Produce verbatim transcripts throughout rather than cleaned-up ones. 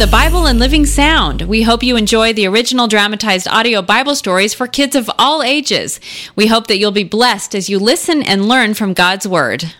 the Bible in Living Sound. We hope you enjoy the original dramatized audio Bible stories for kids of all ages. We hope that you'll be blessed as you listen and learn from God's Word.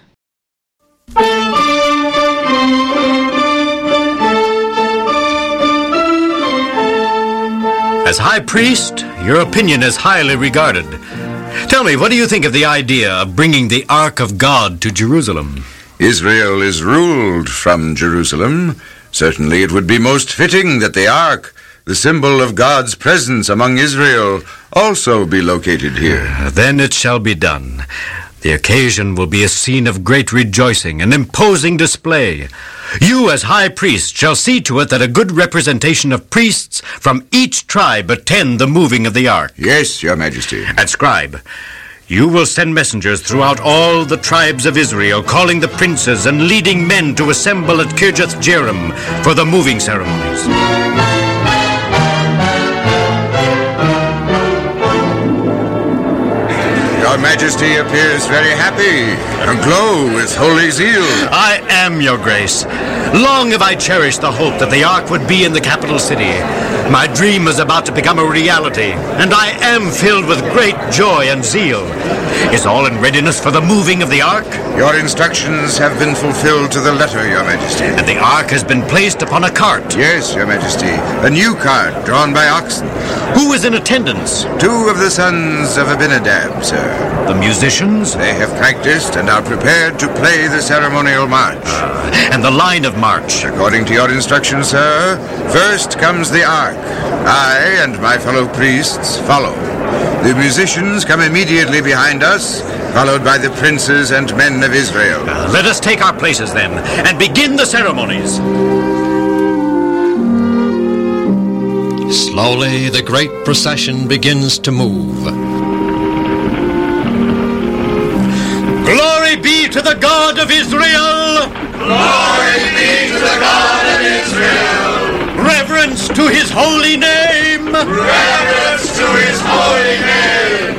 As High Priest, your opinion is highly regarded. Tell me, what do you think of the idea of bringing the Ark of God to Jerusalem? Israel is ruled from Jerusalem. Certainly it would be most fitting that the Ark, the symbol of God's presence among Israel, also be located here. Uh, then it shall be done. The occasion will be a scene of great rejoicing, an imposing display. You, as High Priest, shall see to it that a good representation of priests from each tribe attend the moving of the Ark. Yes, Your Majesty. And Scribe, you will send messengers throughout all the tribes of Israel, calling the princes and leading men to assemble at Kirjath Jearim for the moving ceremonies. Your Majesty appears very happy, aglow with holy zeal. I am, Your Grace. Long have I cherished the hope that the Ark would be in the capital city. My dream is about to become a reality, and I am filled with great joy and zeal. Is all in readiness for the moving of the Ark? Your instructions have been fulfilled to the letter, Your Majesty. And the Ark has been placed upon a cart? Yes, Your Majesty. A new cart drawn by oxen. Who is in attendance? Two of the sons of Abinadab, sir. The musicians? They have practiced and are prepared to play the ceremonial march. Uh, and the line of march? According to your instructions, sir, first comes the Ark. I and my fellow priests follow. The musicians come immediately behind us, followed by the princes and men of Israel. Uh, let us take our places, then, and begin the ceremonies. Slowly, the great procession begins to move. Glory be to the God of Israel! Glory be to the God of Israel! Reverence to his holy name! Reverence to his holy name!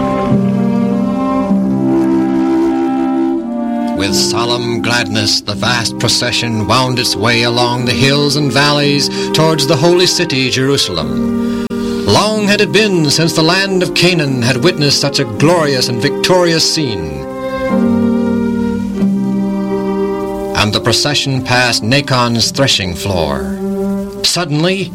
With solemn gladness, the vast procession wound its way along the hills and valleys towards the holy city, Jerusalem. Long had it been since the land of Canaan had witnessed such a glorious and victorious scene. And the procession passed Nacon's threshing floor. Suddenly...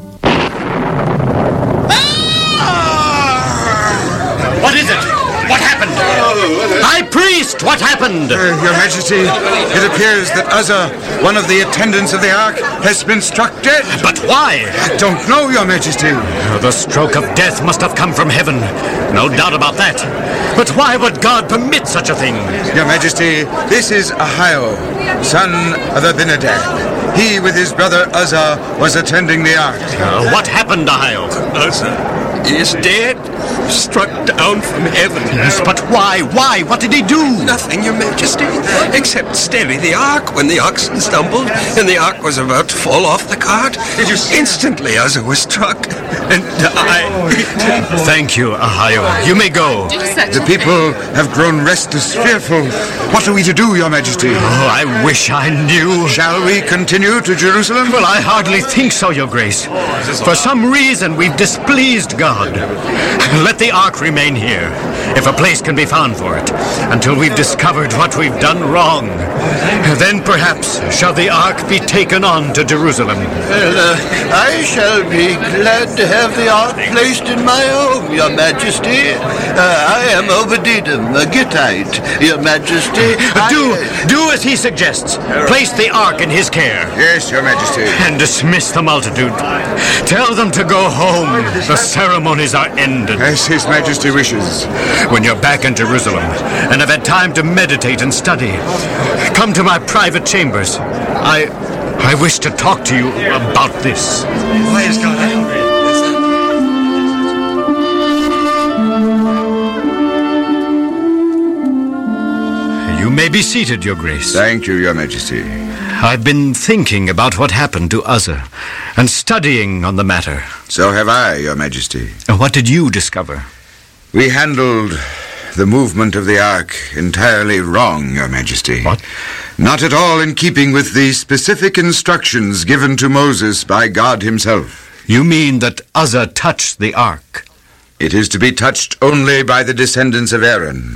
Ah! What is it? What happened? High Priest, what happened? Uh, Your Majesty, it appears that Uzzah, one of the attendants of the Ark, has been struck dead. But why? I don't know, Your Majesty. The stroke of death must have come from heaven. No doubt about that. But why would God permit such a thing? Your Majesty, this is Ahio, son of Abinadab. He, with his brother Uzzah, was attending the Ark. Uh, what happened, Ahio? Uzzah is dead, struck down from heaven. Yes, but why? Why? What did he do? Nothing, Your Majesty, except steady the Ark when the oxen stumbled and the Ark was about to fall off the cart. Instantly, Uzzah was struck and died. Thank you, Ahio. You may go. The people have grown restless, fearful. What are we to do, Your Majesty? Oh, I wish I knew. Shall we continue to Jerusalem? Well, I hardly think so, Your Grace. For some reason, we've displeased God. Let the Ark remain here, if a place can be found for it, until we've discovered what we've done wrong. Then perhaps shall the Ark be taken on to Jerusalem. Well, uh, I shall be glad to have the Ark placed in my home, Your Majesty. Uh, I am Obed-Edom, a Gittite, Your Majesty. Do, I... do as he suggests. Place the Ark in his care. Yes, Your Majesty. And dismiss the multitude. Tell them to go home. The ceremonies are ended. As His Majesty wishes. When you're back in Jerusalem and have had time to meditate and study, come to my private chambers. I I wish to talk to you about this. Why is God angry? You may be seated, Your Grace. Thank you, Your Majesty. I've been thinking about what happened to Uzzah and studying on the matter. So have I, Your Majesty. What did you discover? We handled the movement of the ark entirely wrong, Your Majesty. What? Not at all in keeping with the specific instructions given to Moses by God himself. You mean that Uzzah touched the ark? It is to be touched only by the descendants of Aaron.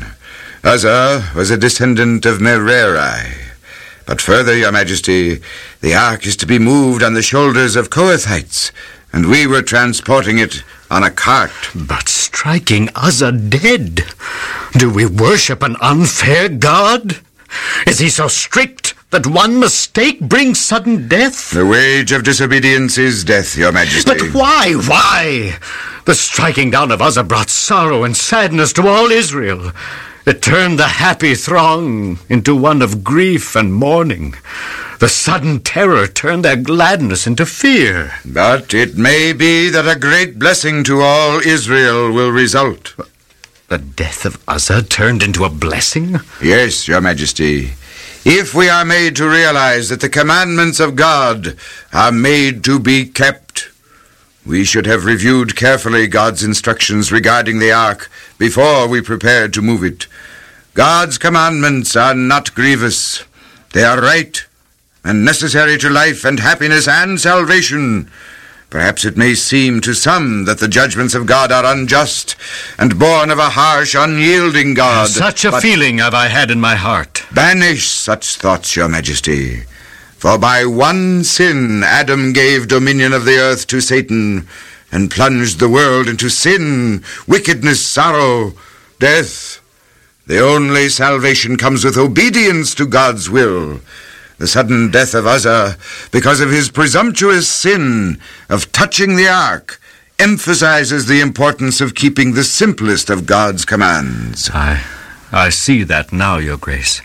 Uzzah was a descendant of Merari. But further, Your Majesty, the ark is to be moved on the shoulders of Kohathites, and we were transporting it on a cart. But striking Uzzah dead? Do we worship an unfair God? Is he so strict that one mistake brings sudden death? The wage of disobedience is death, Your Majesty. But why, why? The striking down of Uzzah brought sorrow and sadness to all Israel. It turned the happy throng into one of grief and mourning. The sudden terror turned their gladness into fear. But it may be that a great blessing to all Israel will result. The death of Uzzah turned into a blessing? Yes, Your Majesty. If we are made to realize that the commandments of God are made to be kept, we should have reviewed carefully God's instructions regarding the ark before we prepared to move it. God's commandments are not grievous. They are right and necessary to life and happiness and salvation. Perhaps it may seem to some that the judgments of God are unjust and born of a harsh, unyielding God. Such a feeling have I had in my heart. Banish such thoughts, Your Majesty. For by one sin Adam gave dominion of the earth to Satan and plunged the world into sin, wickedness, sorrow, death. The only salvation comes with obedience to God's will. The sudden death of Uzzah, because of his presumptuous sin of touching the ark, emphasizes the importance of keeping the simplest of God's commands. I, I see that now, Your Grace.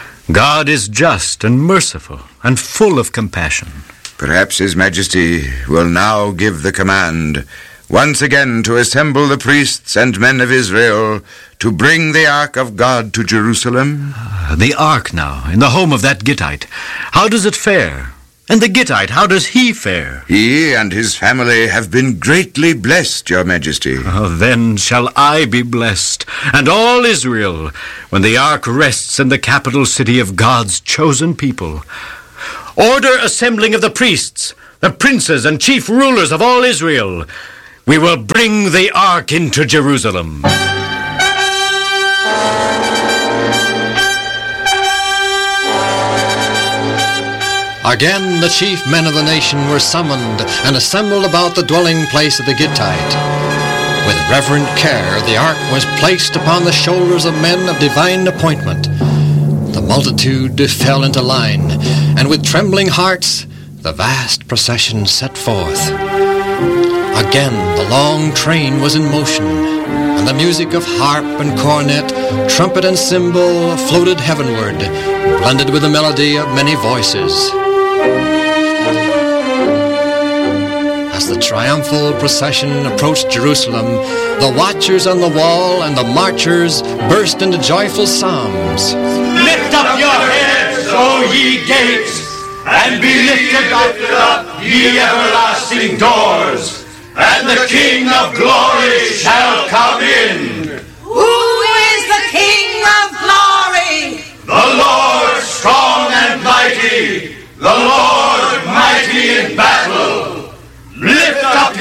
God is just and merciful and full of compassion. Perhaps His Majesty will now give the command once again to assemble the priests and men of Israel to bring the ark of God to Jerusalem. Uh, the ark now, in the home of that Gittite. How does it fare? And the Gittite, how does he fare? He and his family have been greatly blessed, Your Majesty. Oh, then shall I be blessed, and all Israel, when the ark rests in the capital city of God's chosen people. Order assembling of the priests, the princes and chief rulers of all Israel. We will bring the ark into Jerusalem. Again the chief men of the nation were summoned and assembled about the dwelling place of the Gittite. With reverent care the ark was placed upon the shoulders of men of divine appointment. The multitude fell into line, and with trembling hearts the vast procession set forth. Again the long train was in motion, and the music of harp and cornet, trumpet and cymbal floated heavenward, blended with the melody of many voices. As the triumphal procession approached Jerusalem, the watchers on the wall and the marchers burst into joyful psalms. Lift up your heads, O ye gates, and be lifted up, ye everlasting doors, and the King of glory shall come in. Who is the King of glory? The Lord strong and mighty, the Lord